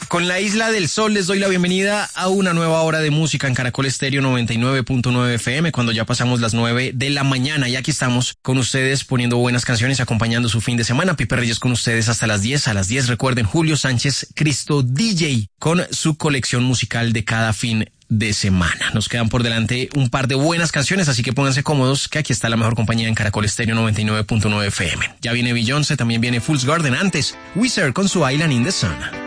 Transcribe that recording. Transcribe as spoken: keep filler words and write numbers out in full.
Con la Isla del Sol les doy la bienvenida a una nueva hora de música en Caracol Estéreo noventa y nueve punto nueve F M, cuando ya pasamos las nueve de la mañana. Y aquí estamos con ustedes poniendo buenas canciones, acompañando su fin de semana. Pipe Reyes con ustedes hasta las diez. A las diez recuerden Julio Sánchez Cristo D J con su colección musical de cada fin de semana. Nos quedan por delante un par de buenas canciones, así que pónganse cómodos, que aquí está la mejor compañía en Caracol Estéreo noventa y nueve punto nueve F M. Ya viene Beyoncé, también viene Fool's Garden. Antes, Weezer con su Island in the Sun.